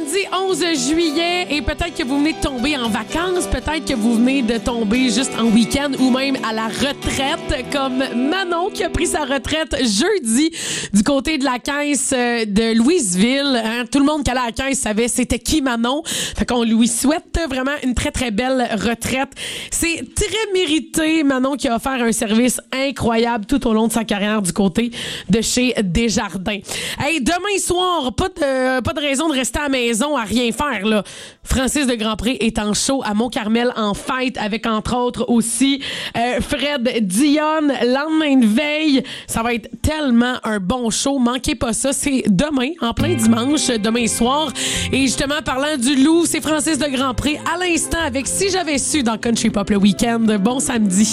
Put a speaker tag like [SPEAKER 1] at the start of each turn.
[SPEAKER 1] Samedi 11 juillet et peut-être que vous venez de tomber en vacances, peut-être que vous venez de tomber juste en week-end ou même à la retraite comme Manon qui a pris sa retraite jeudi du côté de la caisse de Louisville. Hein? Tout le monde qui allait à la caisse savait c'était qui Manon. Fait qu'on lui souhaite vraiment une très très belle retraite. C'est très mérité Manon qui a offert un service incroyable tout au long de sa carrière du côté de chez Desjardins. Hey, demain soir, pas de raison de rester à la maison à rien faire là. Francis de Grandpré est en show à Mont-Carmel en fête avec entre autres aussi Fred Dionne, lendemain de veille. Ça va être tellement un bon show. Manquez pas ça. C'est demain, en plein dimanche, demain soir. Et justement, parlant du loup, c'est Francis de Grandpré à l'instant avec Si j'avais su dans Country Pop le week-end. Bon samedi.